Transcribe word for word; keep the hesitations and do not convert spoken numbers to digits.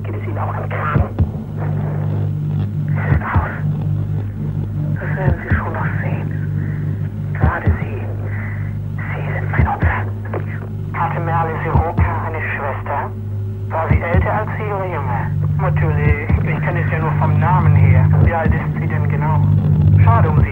Geht es Ihnen auch am Kragen? Es ist aus. Das werden Sie schon noch sehen. Gerade Sie. Sie sind mein Opfer. Hatte Merle Siroka eine Schwester? War sie älter als Sie oder jünger? Natürlich, ich kenne es ja nur vom Namen her. Wie alt ist sie denn genau? Schade um